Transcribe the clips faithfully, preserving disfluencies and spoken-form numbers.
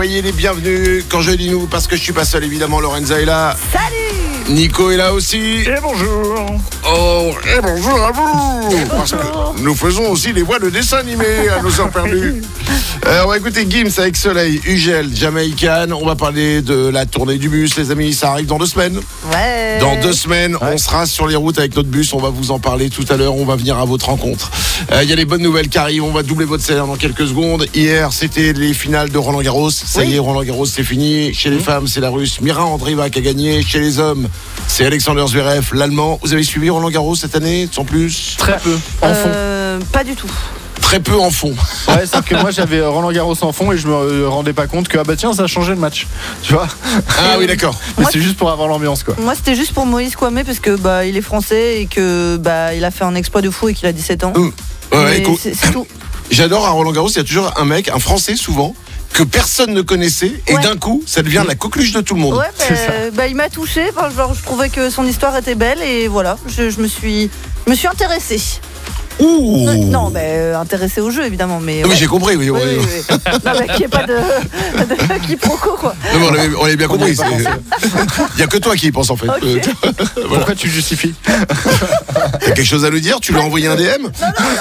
Soyez les bienvenus. Quand je dis nous, parce que je suis pas seul, évidemment, Lorenza est là. Salut. Nico est là aussi. Et bonjour. Oh, et bonjour à vous. Parce que nous faisons aussi les voix de dessins animés à nos heures perdues. Euh, on va écouter Gims avec Soleil, Ugel, Jamaican. On va parler de la tournée du bus, les amis. Ça arrive dans deux semaines. Ouais. Dans deux semaines, Ouais. on sera sur les routes avec notre bus. On va vous en parler tout à l'heure. On va venir à votre rencontre. Il euh, y a les bonnes nouvelles qui arrivent. On va doubler votre salaire dans quelques secondes. Hier, c'était les finales de Roland Garros. Ça Oui. y est, Roland Garros, c'est fini. Chez les mmh. femmes, c'est la Russe Mira Andreeva qui a gagné. Chez les hommes, c'est Alexander Zverev, l'Allemand. Vous avez suivi Roland Garros cette année, sans plus? Très peu, en fond. Euh, pas du tout. Très peu en fond. Ouais, sauf que moi j'avais Roland Garros en fond et je me rendais pas compte que ah bah tiens ça a changé le match, tu vois. Ah oui, d'accord. Mais Moi, c'est juste pour avoir l'ambiance quoi. Moi, c'était juste pour Moïse Kouamé parce que bah il est français et que bah il a fait un exploit de fou et qu'il a dix-sept ans. Mmh. Ouais, Mais écoute, c'est, c'est tout. j'adore à Roland Garros, il y a toujours un mec, un Français souvent, que personne ne connaissait et Ouais. d'un coup, ça devient la coqueluche de tout le monde. Ouais, bah, C'est ça. bah, il m'a touché. Enfin, genre, je trouvais que son histoire était belle et voilà, je, je me suis, je me suis intéressée. Ouh. Non, non, mais euh, intéressée au jeu évidemment, mais. Ah oui, ouais. j'ai compris, oui. Oui, oui, oui, oui. oui. Non, mais qu'il n'y ait pas de, de quiproquo quoi. Non, mais on avait, on avait bien On y compris. avait pas c'est- Il n'y a que toi qui y pense en fait. Ok. Euh, Pourquoi tu justifies? T'as quelque chose à nous dire? Tu lui as envoyé un D M?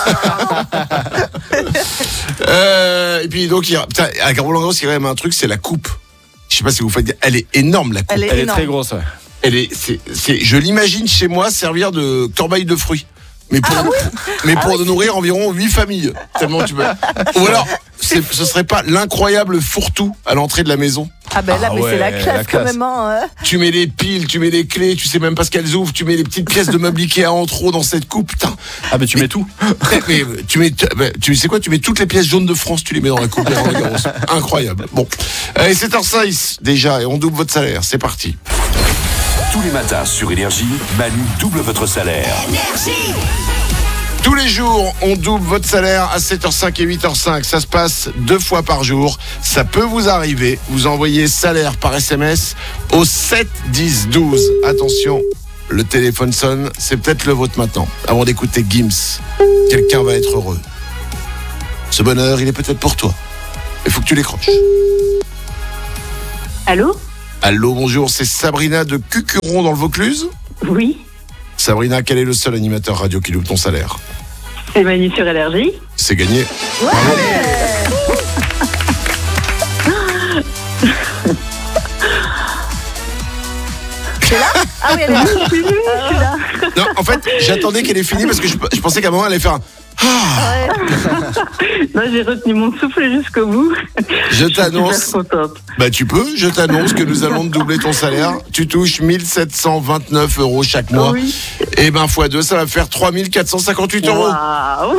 euh, Et puis donc, il y a, putain, à Roland Garros, il y a quand même un truc, c'est la coupe. Je sais pas si vous faites. Elle est énorme la coupe. Elle est Elle est énorme. très grosse, ouais. Elle est, c'est, c'est, je l'imagine chez moi servir de corbeille de fruits. Mais pour, Ah oui mais pour de nourrir environ huit familles. Tellement tu peux. Ou alors, c'est, ce serait pas l'incroyable fourre-tout à l'entrée de la maison? Ah ben là, Ah mais ouais, c'est la classe, la quand classe. même. Hein. Tu mets les piles, tu mets les clés, tu sais même pas ce qu'elles ouvrent, tu mets les petites pièces de meubles Ikea en trop dans cette coupe, putain. Ah bah tu mets tout. Mais, mais, tu mets, tu, bah, tu sais quoi, tu mets toutes les pièces jaunes de France, tu les mets dans la coupe de Roland Garros. Incroyable. Bon, allez, sept heures seize déjà et on double votre salaire. C'est parti. Tous les matins sur Énergie, Manu double votre salaire. Tous les jours, on double votre salaire à sept heures cinq et huit heures cinq. Ça se passe deux fois par jour. Ça peut vous arriver. Vous envoyez salaire par S M S au sept dix douze. Attention, le téléphone sonne. C'est peut-être le vôtre maintenant. Avant d'écouter Gims, quelqu'un va être heureux. Ce bonheur, il est peut-être pour toi. Il faut que tu l'écroches. Allô? Allô, bonjour, c'est Sabrina de Cucuron dans le Vaucluse. Oui, Sabrina, quel est le seul animateur radio qui double ton salaire? c'est Manu sur Énergie. C'est gagné. C'est là? Ah oui, elle est là. Je suis là. Non, en fait, j'attendais qu'elle ait fini parce que je, je pensais qu'à un moment, elle allait faire un... Ouais. Non, j'ai retenu mon souffle jusqu'au bout. Je Je suis t'annonce... super contente. Bah tu peux, je t'annonce que nous allons te doubler ton salaire. Tu touches mille sept cent vingt-neuf euros chaque mois. Oui. Et ben fois deux, ça va faire trois mille quatre cent cinquante-huit euros. Waouh.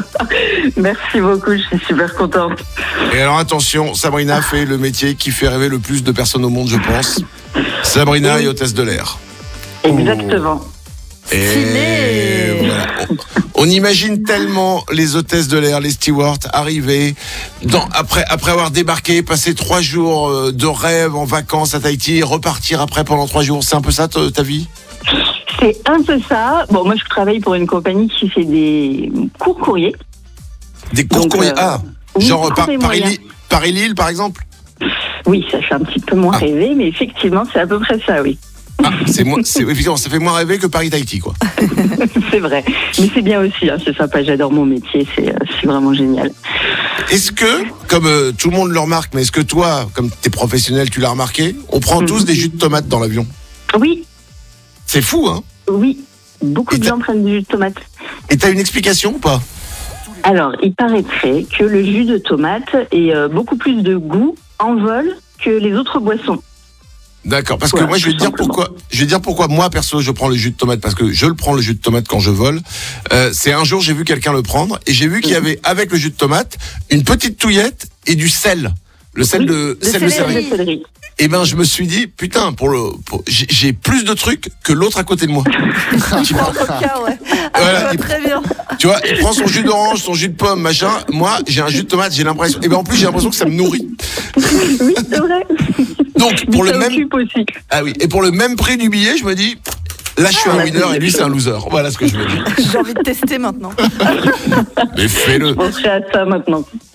Merci beaucoup, je suis super contente. Et alors attention, Sabrina fait le métier qui fait rêver le plus de personnes au monde, je pense. Sabrina Oui. est hôtesse de l'air. Exactement. Et Stylé. voilà. On, on imagine tellement les hôtesses de l'air, les stewards, arriver dans, après, après avoir débarqué, passer trois jours euh, de rêve en vacances à Tahiti, et repartir après pendant trois jours. C'est un peu ça ta, ta vie? C'est un peu ça. Bon, moi, je travaille pour une compagnie qui fait des courts courriers. Des courts Donc, courriers. euh, Ah, oui, genre court par, et moyen. Paris-Lille, Paris-Lille, par exemple? Oui, ça fait un petit peu moins Ah. rêver, mais effectivement, c'est à peu près ça, oui. Ah, c'est moins, c'est, effectivement, ça fait moins rêver que Paris-Tahiti, quoi. C'est vrai. Mais c'est bien aussi, hein, c'est sympa, j'adore mon métier, c'est, euh, c'est vraiment génial. Est-ce que, comme euh, tout le monde le remarque, mais est-ce que toi, comme t'es professionnel, tu l'as remarqué, on prend Mhm. tous des jus de tomates dans l'avion? Oui, C'est fou, hein? oui, beaucoup Et de t'as- gens prennent du jus de tomate. Et t'as une explication ou pas? Alors, il paraîtrait que le jus de tomate ait euh, beaucoup plus de goût en vol que les autres boissons. D'accord, parce que Voilà, moi je vais te tout dire pourquoi. Je vais te dire pourquoi moi perso je prends le jus de tomate, parce que je le prends le jus de tomate quand je vole. Euh, c'est un jour j'ai vu quelqu'un le prendre et j'ai vu qu'il y avait avec le jus de tomate une petite touillette et du sel, le sel Oui, de le sel de céleri. céleri. Le céleri. Et ben je me suis dit putain pour le pour- j'ai, j'ai plus de trucs que l'autre à côté de moi. Tu vois, En tout cas, ouais. Ah, Voilà, je vois il- très bien. tu vois, il prend son jus d'orange, son jus de pomme, machin. Moi j'ai un jus de tomate, j'ai l'impression. Et ben en plus j'ai l'impression que ça me nourrit. Oui, c'est vrai. Donc pour Mais le ça même occupe aussi. ah oui et pour le même prix du billet je me dis là je suis Ah, un la winner et lui c'est un loser. Voilà ce que je me dis. J'ai envie de tester maintenant. Mais fais-le. Je penserai à ça maintenant.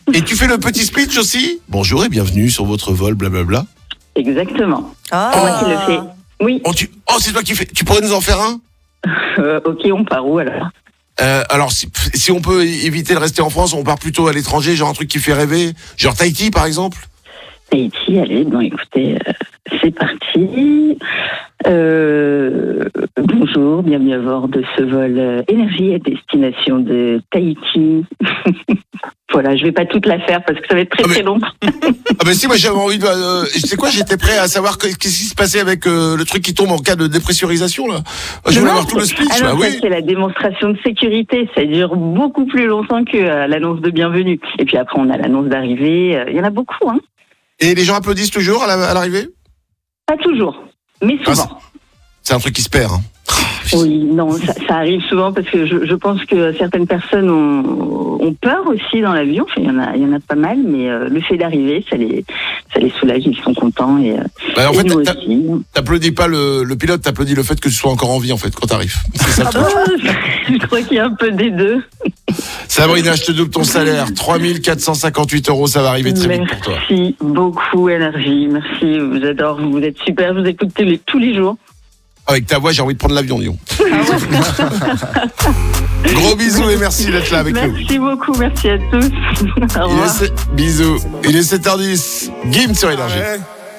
Et tu fais le petit speech aussi ? Bonjour et bienvenue sur votre vol, blablabla. Exactement. Ah. C'est moi qui le fais. Oui. Oh, tu... oh, c'est toi qui fais. Tu pourrais nous en faire un ? Euh, ok, on part où alors ? Euh, alors, si, si on peut éviter de rester en France, on part plutôt à l'étranger, genre un truc qui fait rêver, genre Tahiti par exemple. Tahiti, allez, bon écoutez, euh, c'est parti. Euh, bonjour, bienvenue à bord de ce vol euh, énergie à destination de Tahiti. Voilà, je vais pas toute la faire parce que ça va être très Ah, mais- très long. Ah ben si, moi j'avais envie de... Euh, tu sais quoi, j'étais prêt à savoir que- qu'est-ce qui se passait avec euh, le truc qui tombe en cas de dépressurisation là. Je voulais Non, avoir tout le speech, ah bah non, ça, oui. c'est la démonstration de sécurité. Ça dure beaucoup plus longtemps que euh, l'annonce de bienvenue. Et puis après, on a l'annonce d'arrivée. Euh, Il y en a beaucoup, hein. Et les gens applaudissent toujours à la- à l'arrivée ? Pas toujours, mais Ah, souvent. C'est un truc qui se perd. Hein. Oui, non, ça, ça arrive souvent parce que je, je pense que certaines personnes ont, ont peur aussi dans l'avion. Enfin, il y en a, il y en a pas mal, mais euh, le fait d'arriver, ça les, ça les soulage, ils sont contents et, euh, Bah, en et fait, nous t'a- aussi. t'applaudis pas le, le pilote, t'applaudis le fait que tu sois encore en vie en fait quand t'arrives. C'est ça le truc. Ah, je crois qu'il y a un peu des deux. Sabrina, je te double ton salaire, trois mille quatre cent cinquante-huit euros, ça va arriver très vite pour toi. Merci beaucoup, Énergie. Merci, j'adore, vous êtes super, je vous écoute tous les, tous les jours. Avec ta voix, j'ai envie de prendre l'avion, Lyon. Gros bisous et merci d'être là avec nous. Merci beaucoup, merci à tous. Au Il est revoir. sept- Bisous. Il est sept heures dix. Game sur Énergie. Ouais.